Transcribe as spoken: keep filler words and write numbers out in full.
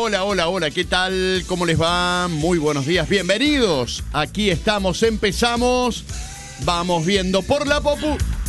Hola, hola, hola, ¿qué tal? ¿Cómo les va? Muy buenos días, bienvenidos. Aquí estamos, empezamos. Vamos viendo por la Popu.